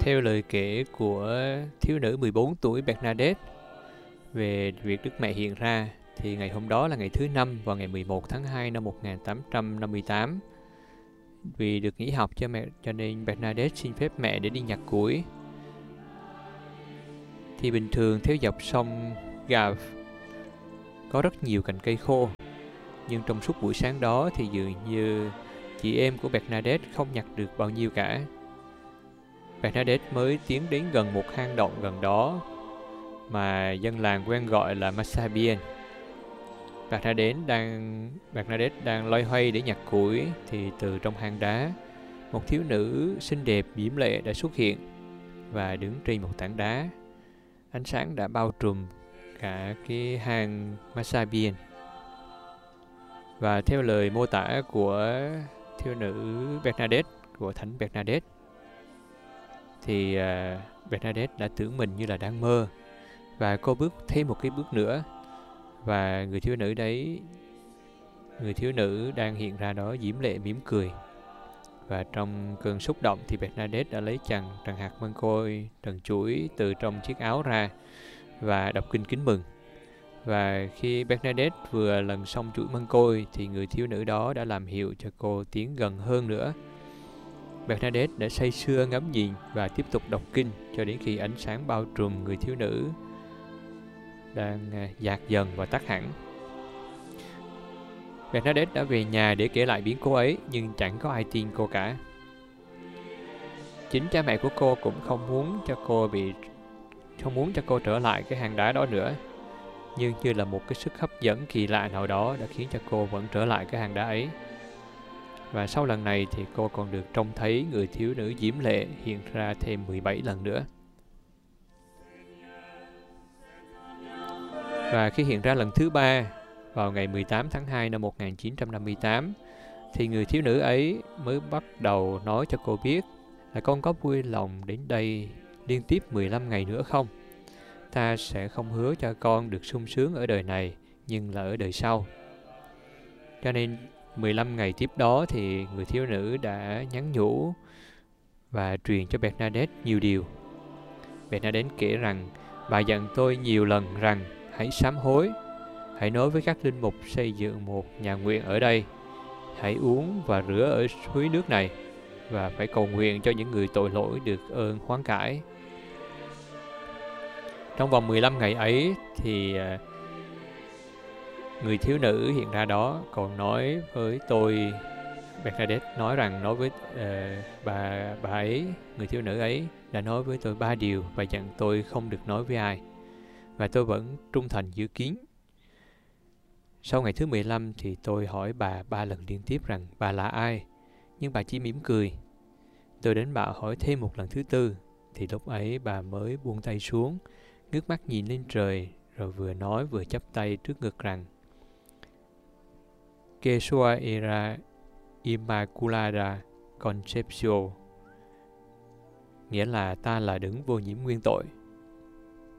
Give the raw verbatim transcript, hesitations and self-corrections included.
Theo lời kể của thiếu nữ mười bốn tuổi Bernadette về việc Đức Mẹ hiện ra, thì ngày hôm đó là ngày thứ năm vào ngày mười một tháng hai năm một nghìn tám trăm năm mươi tám. Vì được nghỉ học cho mẹ, cho nên Bernadette xin phép mẹ để đi nhặt củi. Thì bình thường theo dọc sông Gave có rất nhiều cành cây khô, nhưng trong suốt buổi sáng đó thì dường như chị em của Bernadette không nhặt được bao nhiêu cả. Bernadette mới tiến đến gần một hang động gần đó mà dân làng quen gọi là Masabien. Bernadette đang Bernadette đang loay hoay để nhặt củi thì từ trong hang đá, một thiếu nữ xinh đẹp diễm lệ đã xuất hiện và đứng trên một tảng đá. Ánh sáng đã bao trùm cả cái hang Masabien. Và theo lời mô tả của thiếu nữ Bernadette, của thánh Bernadette, thì uh, Bernadette đã tưởng mình như là đang mơ, và cô bước thêm một cái bước nữa, và người thiếu nữ đấy người thiếu nữ đang hiện ra đó diễm lệ mỉm cười. Và trong cơn xúc động thì Bernadette đã lấy chằng tràng hạt mân côi trần chuỗi từ trong chiếc áo ra và đọc kinh kính mừng. Và khi Bernadette vừa lần xong chuỗi mân côi thì người thiếu nữ đó đã làm hiệu cho cô tiến gần hơn nữa. Bernadette đã say sưa ngắm nhìn và tiếp tục đọc kinh cho đến khi ánh sáng bao trùm người thiếu nữ đang dạt dần và tắt hẳn. Bernadette đã về nhà để kể lại biến cố ấy, nhưng chẳng có ai tin cô cả. Chính cha mẹ của cô cũng không muốn cho cô bị không muốn cho cô trở lại cái hang đá đó nữa. Nhưng như là một cái sức hấp dẫn kỳ lạ nào đó đã khiến cho cô vẫn trở lại cái hang đá ấy. Và sau lần này thì cô còn được trông thấy người thiếu nữ diễm lệ hiện ra thêm mười bảy lần nữa. Và khi hiện ra lần thứ ba vào ngày mười tám tháng hai năm một nghìn chín trăm năm mươi tám, thì người thiếu nữ ấy mới bắt đầu nói cho cô biết là con có vui lòng đến đây liên tiếp mười lăm ngày nữa không? Ta sẽ không hứa cho con được sung sướng ở đời này, nhưng là ở đời sau. Cho nên mười lăm ngày tiếp đó thì người thiếu nữ đã nhắn nhủ và truyền cho Bernadette nhiều điều. Bernadette kể rằng bà dặn tôi nhiều lần rằng hãy sám hối, hãy nói với các linh mục xây dựng một nhà nguyện ở đây, hãy uống và rửa ở suối nước này, và phải cầu nguyện cho những người tội lỗi được ơn hoán cải. Trong vòng mười lăm ngày ấy thì người thiếu nữ hiện ra đó còn nói với tôi, Bernadette nói rằng nói với uh, bà bà ấy, người thiếu nữ ấy đã nói với tôi ba điều và dặn tôi không được nói với ai, và tôi vẫn trung thành giữ kín. Sau ngày thứ mười lăm thì tôi hỏi bà ba lần liên tiếp rằng bà là ai, nhưng bà chỉ mỉm cười. Tôi đến bà hỏi thêm một lần thứ tư, thì lúc ấy bà mới buông tay xuống, ngước mắt nhìn lên trời, rồi vừa nói vừa chắp tay trước ngực rằng Que soy era Immaculada Concepción, nghĩa là ta là đấng vô nhiễm nguyên tội.